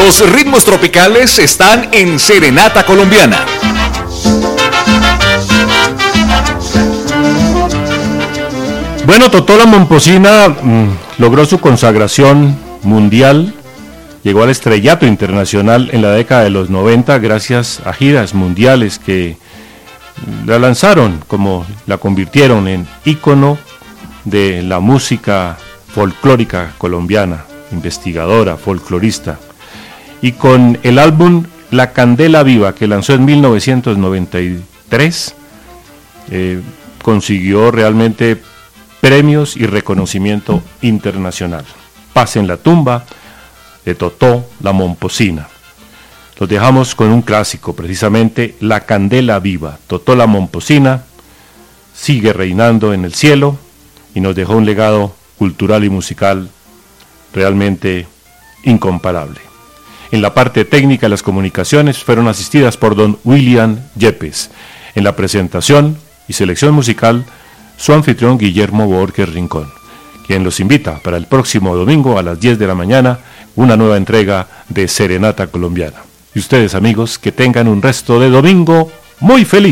Los ritmos tropicales están en Serenata Colombiana. Bueno, Totó la Momposina logró su consagración mundial, llegó al estrellato internacional en la década de los 90 gracias a giras mundiales que la lanzaron, como la convirtieron en ícono de la música folclórica colombiana, investigadora, folclorista. Y con el álbum La Candela Viva, que lanzó en 1993, consiguió realmente premios y reconocimiento internacional. Paz en la tumba de Totó la Momposina. Los dejamos con un clásico, precisamente La Candela Viva. Totó la Momposina sigue reinando en el cielo y nos dejó un legado cultural y musical realmente incomparable. En la parte técnica, las comunicaciones fueron asistidas por don William Yepes. En la presentación y selección musical, su anfitrión Guillermo Borges Rincón, quien los invita para el próximo domingo a las 10 de la mañana, una nueva entrega de Serenata Colombiana. Y ustedes, amigos, que tengan un resto de domingo muy feliz.